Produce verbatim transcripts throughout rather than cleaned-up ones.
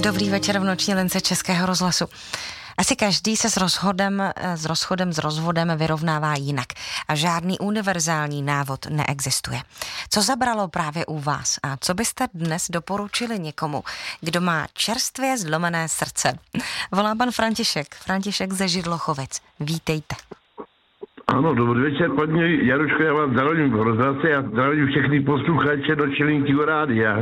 Dobrý večer v noční lince Českého rozhlasu. Asi každý se s rozhodem, s rozchodem, s rozvodem vyrovnává jinak a žádný univerzální návod neexistuje. Co zabralo právě u vás a co byste dnes doporučili někomu, kdo má čerstvě zlomené srdce? Volá pan František, František ze Židlochovic. Vítejte. Ano, dobrý večer, paní Jaruško, já vás zdravím v rozhlase a zdravím všechny posluchače do Čilinky rádia.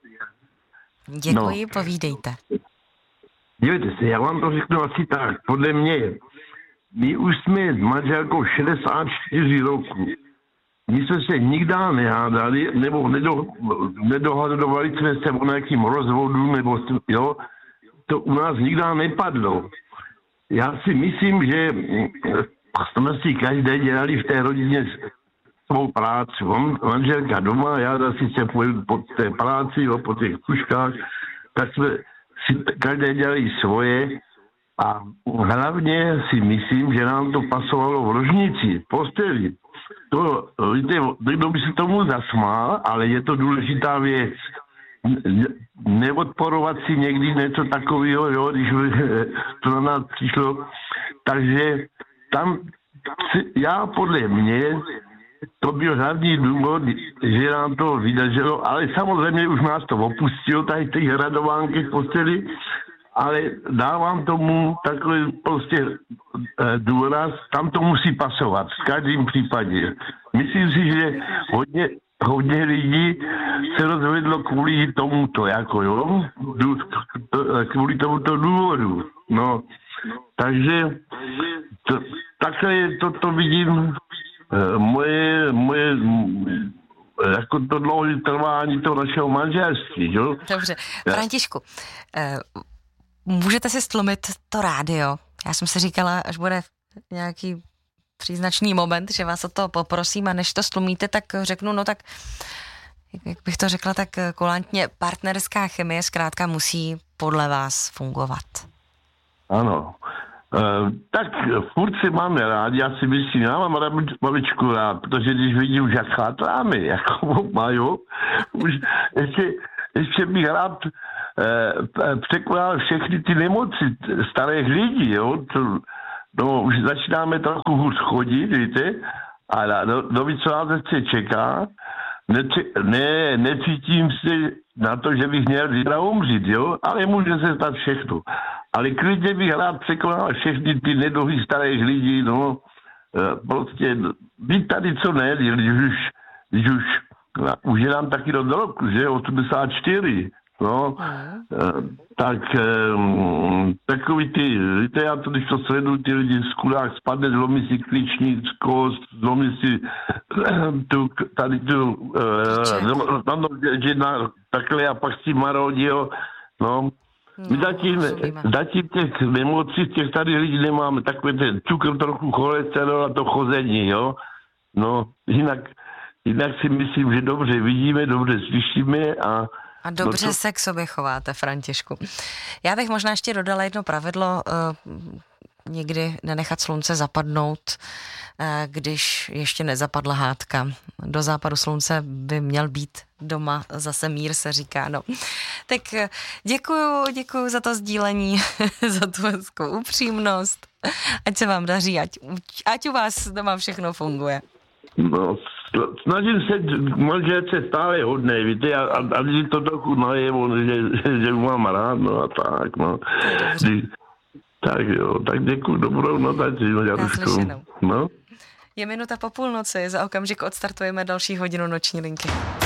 Děkuji, no. Povídejte. Dívejte se, já vám to řeknu asi tak. Podle mě, my už jsme s manželkou šedesát čtyři roku. My jsme se nikdy nehádali, nebo nedo, nedohadovali jsme se o nějakým rozvodu, nebo jo, to u nás nikdy nepadlo. Já si myslím, že jsme si každý dělali v té rodině svou práci. Manželka doma, já zase se pojedu po té práci, jo, po těch kuškách, tak jsme si každý dělali svoje a hlavně si myslím, že nám to pasovalo v ložnici, v posteli. To, víte, někdo by se tomu zasmál, ale je to důležitá věc. Neodporovat si někdy něco takového, jo, když to na nás přišlo. Takže tam já podle mě to byl hlavní důvod, že nám to vydrželo, ale samozřejmě už nás to opustilo, tady ty hradovánky v posteli, ale dávám tomu takový prostě e, důraz, tam to musí pasovat, v každém případě. Myslím si, že hodně, hodně lidí se rozvedlo kvůli tomuto, jako jo, dů, kvůli tomuto důvodu, no. Takže to, takhle to, to vidím. Moje, moje, jako to dlouhé trvání toho našeho manželství, jo? Dobře. Františku, můžete si stlumit to rádio? Já jsem si říkala, až bude nějaký příznačný moment, že vás o to poprosím a než to stlumíte, tak řeknu, no tak, jak bych to řekla, tak kulantně partnerská chemie zkrátka musí podle vás fungovat. Ano. Uh, tak furt si máme rád, já si myslím, já mám babičku rád, protože když vidím, že chátráme, jako mají, už ještě, ještě bych rád uh, překonal všechny ty nemoci starých lidí, jo, to, no už začínáme trochu hůř chodit, víte, a do, do víc, co nás se čeká, Neci, ne, necítím se na to, že bych měl zítra umřít, jo, ale může se stát všechno. Ale klidně bych rád překonal všechny ty nedohy starých lidí, no, prostě být tady co ne, když už, když už, už je nám taky do roku, že, osmdesát čtyři, no, tak takový ty, víte, já to, když to sleduju, ty lidi v skulách spadne, zlomí si klíční kost, zlomí si tu, tady tu, tam to jedna takhle a pak si marodí, jo, no. My zatím, zatím těch nemocí, těch tady lidí nemáme, takový ten cukr, trochu cholesterol a to chození, jo. No, jinak, jinak si myslím, že dobře vidíme, dobře slyšíme a A dobře no to... se k sobě chováte, Františku. Já bych možná ještě dodala jedno pravidlo, uh, nikdy nenechat slunce zapadnout, uh, když ještě nezapadla hádka. Do západu slunce by měl být doma zase mír, se říká. No. Tak děkuju, děkuju za to sdílení, za tu hezkou upřímnost. Ať se vám daří, ať, ať u vás doma všechno funguje. No, snažím se manželce stále hodnej, víte, a, a, a když to trochu najevo, že, že mám rád, no a tak, no. Kdy, tak jo, tak děkuji, dobrou noc, Jaruško. No. Je minuta po půlnoci, za okamžik odstartujeme další hodinu noční linky.